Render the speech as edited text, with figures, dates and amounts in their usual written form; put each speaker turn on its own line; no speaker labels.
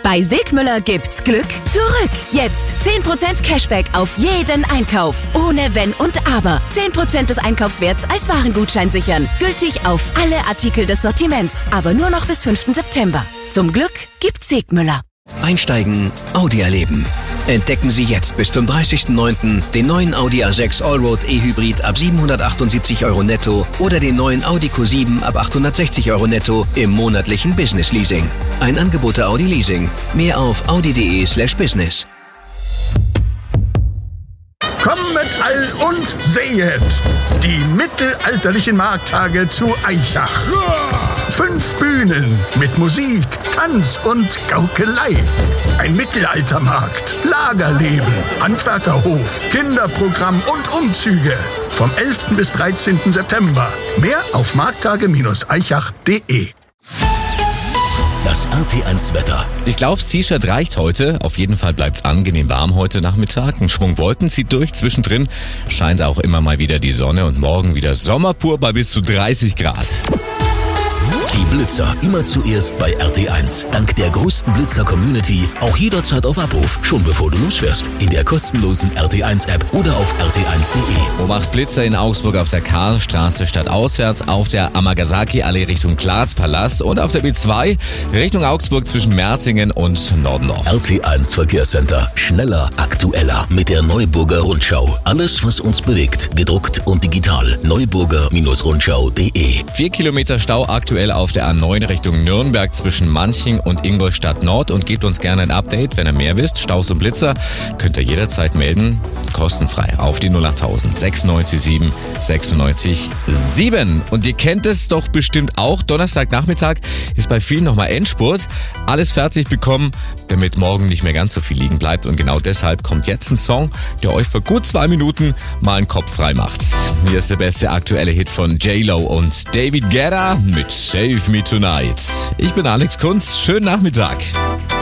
Bei Segmüller gibt's Glück zurück. Jetzt 10% Cashback auf jeden Einkauf. Ohne Wenn und Aber. 10% des Einkaufswerts als Warengutschein sichern. Gültig auf alle Artikel des Sortiments. Aber nur noch bis 5. September. Zum Glück gibt's Segmüller.
Einsteigen, Audi erleben. Entdecken Sie jetzt bis zum 30.09. den neuen Audi A6 Allroad E-Hybrid ab 778 € netto oder den neuen Audi Q7 ab 860 € netto im monatlichen Business Leasing. Ein Angebot der Audi Leasing. Mehr auf audi.de/business.
Kommet all und sehet die mittelalterlichen Markttage zu Aichach. 5 Bühnen mit Musik, Tanz und Gaukelei. Ein Mittelaltermarkt, Lagerleben, Handwerkerhof, Kinderprogramm und Umzüge. Vom 11. bis 13. September. Mehr auf markttage-aichach.de.
Das RT1 Wetter.
Ich glaube, das T-Shirt reicht heute. Auf jeden Fall bleibt's angenehm warm heute Nachmittag. Ein Schwung Wolken zieht durch. Zwischendrin scheint auch immer mal wieder die Sonne und morgen wieder Sommer pur bei bis zu 30 Grad.
Die Blitzer immer zuerst bei RT1. Dank der größten Blitzer-Community auch jederzeit auf Abruf, schon bevor du losfährst. In der kostenlosen RT1-App oder auf rt1.de.
Beobacht Blitzer in Augsburg auf der Karlstraße stadtauswärts, auf der Amagasaki-Allee Richtung Glaspalast und auf der B2 Richtung Augsburg zwischen Merzingen und Nordendorf.
RT1 Verkehrscenter. Schneller, aktueller mit der Neuburger Rundschau. Alles, was uns bewegt, gedruckt und digital. Neuburger-Rundschau.de.
4 Kilometer Stau aktuell auf der A9 Richtung Nürnberg zwischen Manching und Ingolstadt Nord und gebt uns gerne ein Update, wenn ihr mehr wisst. Staus und Blitzer könnt ihr jederzeit melden, kostenfrei auf die 08000 96 7 96 7. Und ihr kennt es doch bestimmt auch, Donnerstagnachmittag ist bei vielen nochmal Endspurt. Alles fertig bekommen, damit morgen nicht mehr ganz so viel liegen bleibt und genau deshalb kommt jetzt ein Song, der euch für gut 2 Minuten mal den Kopf frei macht. Hier ist der beste aktuelle Hit von J-Lo und David Guetta mit Save Me Tonight. Ich bin Alex Kunz, schönen Nachmittag.